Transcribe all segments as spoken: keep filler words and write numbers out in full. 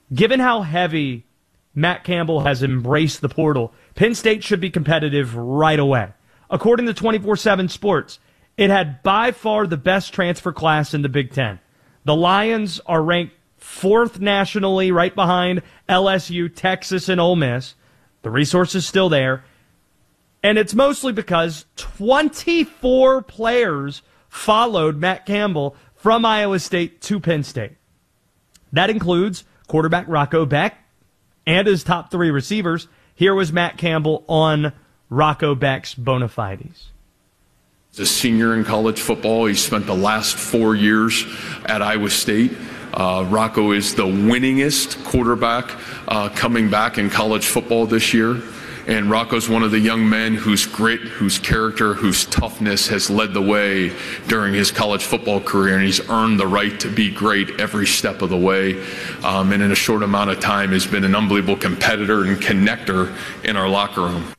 given how heavy Matt Campbell has embraced the portal, Penn State should be competitive right away. According to twenty-four seven Sports, it had by far the best transfer class in the Big Ten. The Lions are ranked fourth nationally, right behind L S U, Texas, and Ole Miss. The resource is still there. And it's mostly because twenty-four players followed Matt Campbell from Iowa State to Penn State. That includes quarterback Rocco Beck and his top three receivers. Here was Matt Campbell on Rocco Beck's bona fides. As a senior in college football, he spent the last four years at Iowa State. Uh, Rocco is the winningest quarterback uh, coming back in college football this year. And Rocco's one of the young men whose grit, whose character, whose toughness has led the way during his college football career, and he's earned the right to be great every step of the way. Um, and in a short amount of time has been an unbelievable competitor and connector in our locker room.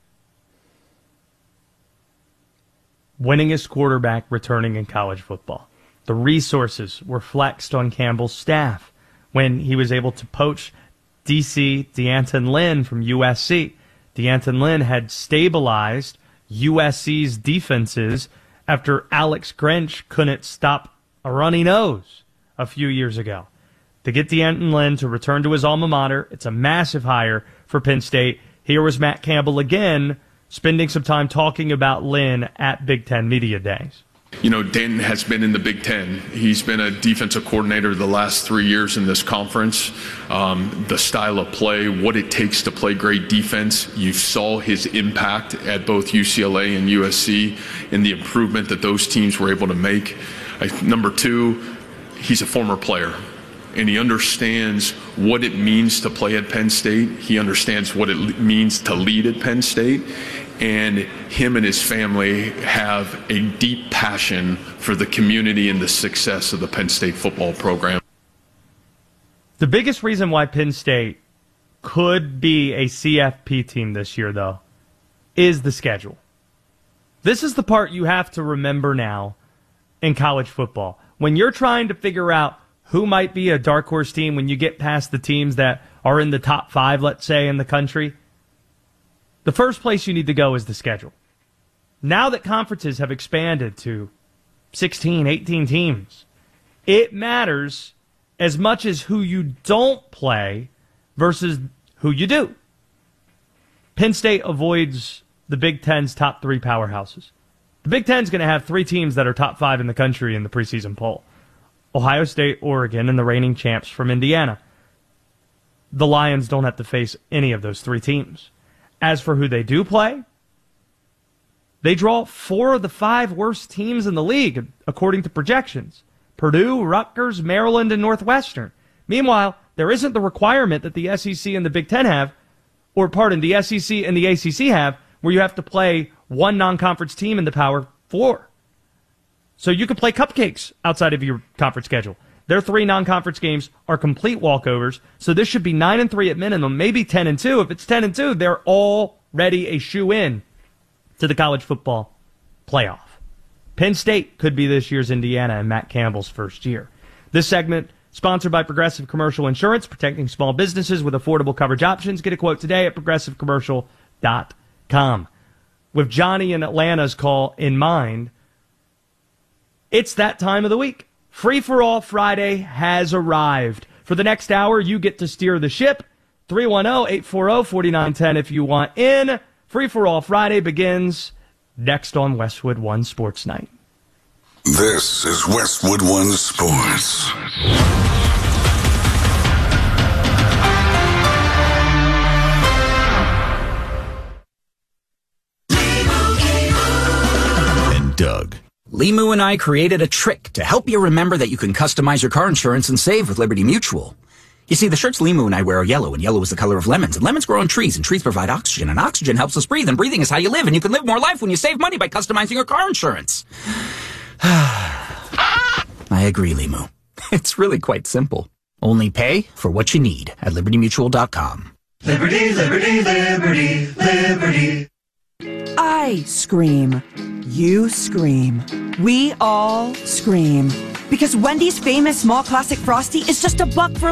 Winningest quarterback returning in college football. The resources were flexed on Campbell's staff when he was able to poach D C D'Anton Lynn from U S C. D'Anton Lynn had stabilized U S C's defenses after Alex Grinch couldn't stop a runny nose a few years ago. To get D'Anton Lynn to return to his alma mater, it's a massive hire for Penn State. Here was Matt Campbell again, spending some time talking about Lynn at Big Ten Media Days. You know, Danton has been in the Big Ten. He's been a defensive coordinator the last three years in this conference. Um, the style of play, what it takes to play great defense. You saw his impact at both U C L A and U S C and the improvement that those teams were able to make. I, number two, he's a former player. And he understands what it means to play at Penn State. He understands what it means to lead at Penn State. And him and his family have a deep passion for the community and the success of the Penn State football program. The biggest reason why Penn State could be a C F P team this year, though, is the schedule. This is the part you have to remember now in college football. When you're trying to figure out who might be a dark horse team when you get past the teams that are in the top five, let's say, in the country, the first place you need to go is the schedule. Now that conferences have expanded to sixteen, eighteen teams, it matters as much as who you don't play versus who you do. Penn State avoids the Big Ten's top three powerhouses. The Big Ten's going to have three teams that are top five in the country in the preseason poll. Ohio State, Oregon, and the reigning champs from Indiana. The Lions don't have to face any of those three teams. As for who they do play, they draw four of the five worst teams in the league, according to projections. Purdue, Rutgers, Maryland, and Northwestern. Meanwhile, there isn't the requirement that the S E C and the Big Ten have, or pardon, the S E C and the A C C have, where you have to play one non-conference team in the Power Four. So you can play cupcakes outside of your conference schedule. Their three non-conference games are complete walkovers, so this should be nine and three at minimum, maybe ten and two. If it's ten and two, they're already a shoe-in to the college football playoff. Penn State could be this year's Indiana and Matt Campbell's first year. This segment sponsored by Progressive Commercial Insurance, protecting small businesses with affordable coverage options. Get a quote today at progressive commercial dot com. With Johnny in Atlanta's call in mind, it's that time of the week. Free for All Friday has arrived. For the next hour, you get to steer the ship. three one zero, eight four zero, four nine one zero if you want in. Free for All Friday begins next on Westwood One Sports Night. This is Westwood One Sports. And Doug. Limu and I created a trick to help you remember that you can customize your car insurance and save with Liberty Mutual. You see, the shirts Limu and I wear are yellow, and yellow is the color of lemons, and lemons grow on trees, and trees provide oxygen, and oxygen helps us breathe, and breathing is how you live, and you can live more life when you save money by customizing your car insurance. I agree, Limu. It's really quite simple. Only pay for what you need at liberty mutual dot com. Liberty, liberty, liberty, liberty. I scream. You scream. We all scream. Because Wendy's famous small classic Frosty is just a buck for